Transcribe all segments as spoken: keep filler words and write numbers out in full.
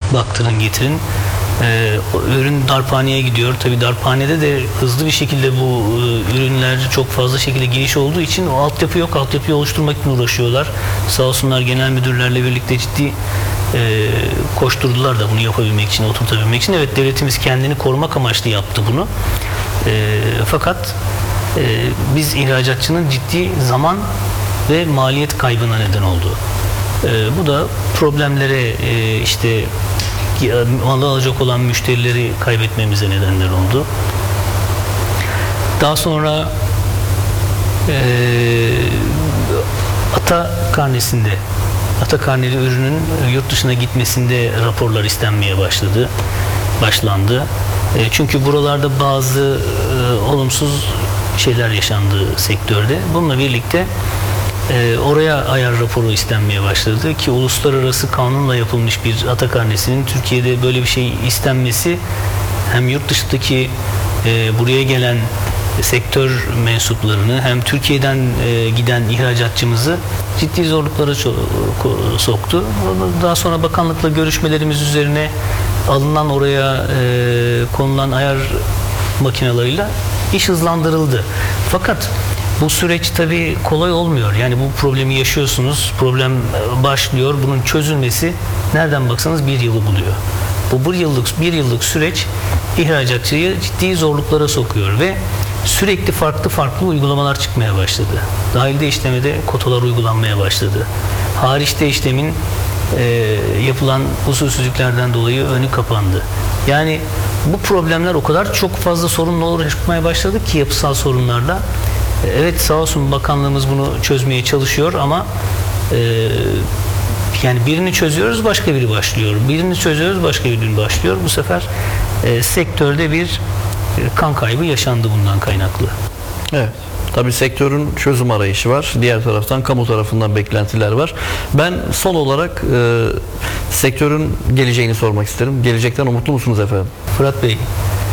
baktırın getirin. Ee, ürün darphaneye gidiyor. Tabii darphanede de hızlı bir şekilde bu e, ürünler çok fazla şekilde giriş olduğu için o altyapı yok. Altyapıyı oluşturmak için uğraşıyorlar. Sağ olsunlar genel müdürlerle birlikte ciddi e, koşturdular da bunu yapabilmek için, oturtabilmek için. Evet, devletimiz kendini korumak amaçlı yaptı bunu. E, fakat e, biz ihracatçının ciddi zaman ve maliyet kaybına neden oldu. E, bu da problemlere e, işte malı alacak olan müşterileri kaybetmemize nedenler oldu. Daha sonra e, ata karnesinde, ata karneli ürünün yurt dışına gitmesinde raporlar istenmeye başladı, başlandı. E, çünkü buralarda bazı e, olumsuz şeyler yaşandı sektörde. Bununla birlikte Ee, oraya ayar raporu istenmeye başladı ki uluslararası kanunla yapılmış bir ata karnesinin Türkiye'de böyle bir şey istenmesi hem yurt dışındaki e, buraya gelen sektör mensuplarını hem Türkiye'den e, giden ihracatçımızı ciddi zorluklara soktu. Daha sonra bakanlıkla görüşmelerimiz üzerine alınan oraya e, konulan ayar makinalarıyla iş hızlandırıldı. Fakat bu süreç tabii kolay olmuyor. Yani bu problemi yaşıyorsunuz, problem başlıyor. Bunun çözülmesi nereden baksanız bir yılı buluyor. Bu bir yıllık bir yıllık süreç ihracatçıyı ciddi zorluklara sokuyor ve sürekli farklı farklı uygulamalar çıkmaya başladı. Dahilde işlemede kotalar uygulanmaya başladı. Hariçte işlemin e, yapılan usulsüzlüklerden dolayı önü kapandı. Yani bu problemler o kadar çok fazla sorunla uğraşmaya başladık ki yapısal sorunlarla. Evet, sağ olsun bakanlığımız bunu çözmeye çalışıyor ama e, yani birini çözüyoruz başka biri başlıyor. Birini çözüyoruz başka biri başlıyor. Bu sefer e, sektörde bir e, kan kaybı yaşandı bundan kaynaklı. Evet. Tabii sektörün çözüm arayışı var. Diğer taraftan kamu tarafından beklentiler var. Ben son olarak e, sektörün geleceğini sormak isterim. Gelecekten umutlu musunuz efendim? Fırat Bey,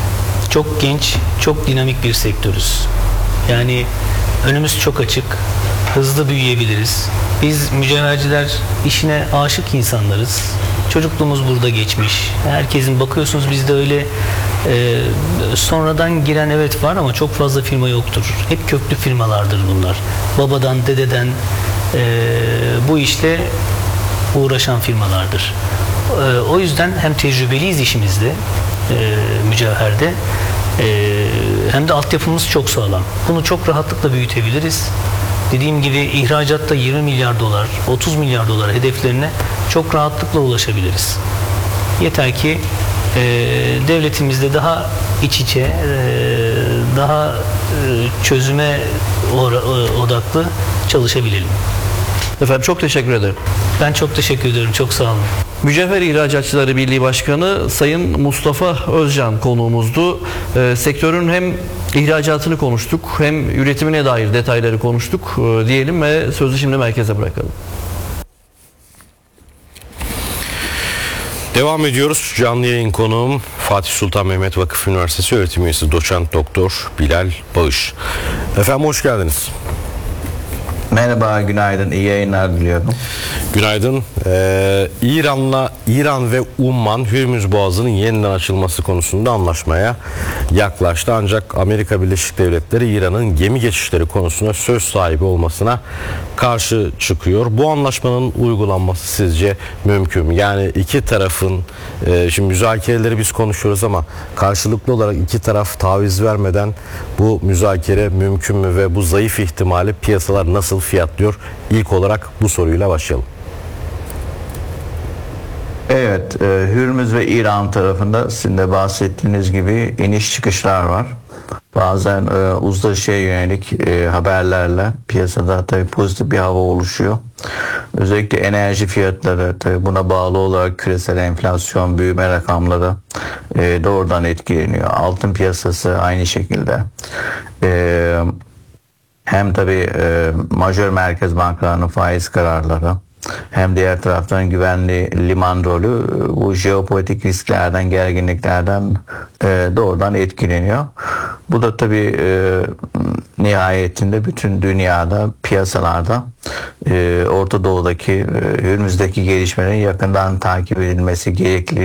çok genç, çok dinamik bir sektörüz. Yani önümüz çok açık, hızlı büyüyebiliriz. Biz mücevherciler işine aşık insanlarız. Çocukluğumuz burada geçmiş. Herkesin bakıyorsunuz bizde öyle e, sonradan giren evet var ama çok fazla firma yoktur. Hep köklü firmalardır bunlar. Babadan, dededen e, bu işle uğraşan firmalardır. E, o yüzden hem tecrübeliyiz işimizde, e, mücevherde. Ee, hem de altyapımız çok sağlam. Bunu çok rahatlıkla büyütebiliriz. Dediğim gibi ihracatta yirmi milyar dolar, otuz milyar dolar hedeflerine çok rahatlıkla ulaşabiliriz. Yeter ki e, devletimizde daha iç içe, e, daha e, çözüme odaklı çalışabilelim. Efendim çok teşekkür ederim. Ben çok teşekkür ederim. Çok sağ olun. Mücevher İhracatçıları Birliği Başkanı Sayın Mustafa Özcan konuğumuzdu. E, sektörün hem ihracatını konuştuk hem üretimine dair detayları konuştuk e, diyelim ve sözü şimdi merkeze bırakalım. Devam ediyoruz. Canlı yayın konuğum Fatih Sultan Mehmet Vakıf Üniversitesi öğretim üyesi doçent doktor Bilal Bağış. Efendim hoş geldiniz. Merhaba, günaydın, iyi yayınlar diliyorum. Günaydın. Ee, İran'la İran ve Umman Hürmüz Boğazı'nın yeniden açılması konusunda anlaşmaya yaklaştı. Ancak Amerika Birleşik Devletleri İran'ın gemi geçişleri konusunda söz sahibi olmasına karşı çıkıyor. Bu anlaşmanın uygulanması sizce mümkün mü? Yani iki tarafın e, şimdi müzakereleri biz konuşuyoruz ama karşılıklı olarak iki taraf taviz vermeden bu müzakere mümkün mü ve bu zayıf ihtimali piyasalar nasıl fiyatlıyor? İlk olarak bu soruyla başlayalım. Evet, e, Hürmüz ve İran tarafında sizin de bahsettiğiniz gibi iniş çıkışlar var. Bazen e, uzlaşıya yönelik e, haberlerle piyasada tabii pozitif bir hava oluşuyor. Özellikle enerji fiyatları tabii buna bağlı olarak küresel enflasyon büyüme rakamları e, doğrudan etkileniyor. Altın piyasası aynı şekilde. E, hem tabii e, majör merkez bankalarının faiz kararları hem diğer taraftan güvenli liman rolü bu jeopolitik risklerden, gerginliklerden e, doğrudan etkileniyor. Bu da tabii e, nihayetinde bütün dünyada, piyasalarda e, Orta Doğu'daki, e, Hürmüz'deki gelişmelerin yakından takip edilmesi gerekli.